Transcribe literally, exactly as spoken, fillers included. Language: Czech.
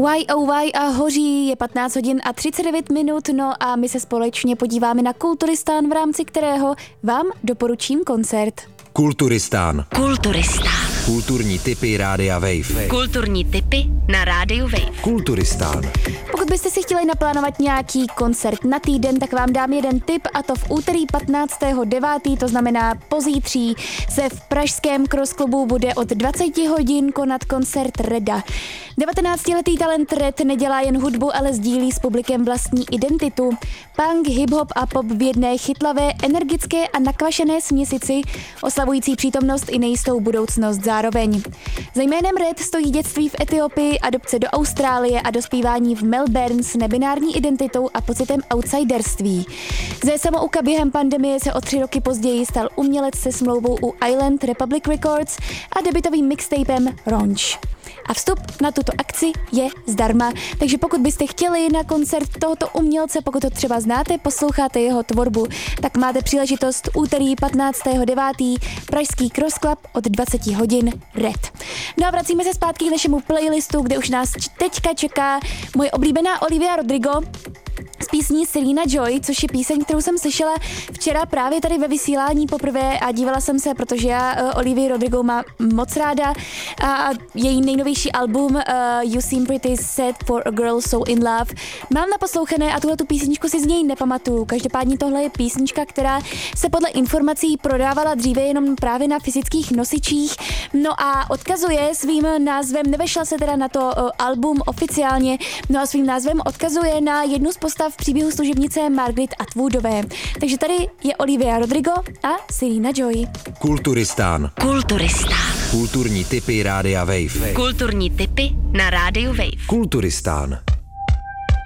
Y O Y a hoří, je patnáct hodin a třicet devět minut, no a my se společně podíváme na Kulturistán, v rámci kterého vám doporučím koncert. Kulturistán. Kulturistán. Kulturní tipy Rádia Wave. Kulturní tipy na Rádiu Wave. Kulturistán. Pokud byste si chtěli naplánovat nějaký koncert na týden, tak vám dám jeden tip, a to v úterý patnáctého devátého to znamená pozítří, se v pražském Cross Clubu bude od dvacet hodin konat koncert Reda. devatenáctiletý talent Red nedělá jen hudbu, ale sdílí s publikem vlastní identitu. Punk, hip-hop a pop v jedné chytlavé, energické a nakvašené směsici, oslavující přítomnost i nejistou budoucnost zároveň. Za jménem Red stojí dětství v Etiopii, adopce do Austrálie a dospívání v Melbourne s nebinární identitou a pocitem outsiderství. Ze samouka během pandemie se o tři roky později stal umělec se smlouvou u Island Republic Records a debutovým mixtapem Ronch. A vstup na tuto akci je zdarma, takže pokud byste chtěli na koncert tohoto umělce, pokud to třeba znáte, posloucháte jeho tvorbu, tak máte příležitost úterý patnáctého devátého pražský Cross Club od dvacet hodin Red. No a vracíme se zpátky k našemu playlistu, kde už nás teďka čeká moje oblíbená Olivia Rodrigo s písní Serena Joy, což je píseň, kterou jsem slyšela včera právě tady ve vysílání poprvé a dívala jsem se, protože já uh, Olivia Rodrigo mám moc ráda a její nejnovější album uh, You Seem Pretty Sad for a Girl So In Love mám naposlouchané a tuhle tu písničku si z něj nepamatuju. Každopádně tohle je písnička, která se podle informací prodávala dříve jenom právě na fyzických nosičích, no a odkazuje svým názvem, nevešla se teda na to uh, album oficiálně, no a svým názvem odkazuje na jednu z postav v příběhu služebnice Margaret Atwoodové. Takže tady je Olivia Rodrigo a Serena Joy. Kulturistán. Kulturistán. Kulturní tipy Rádia Wave. Kulturní tipy na Rádiu Wave. Kulturistán.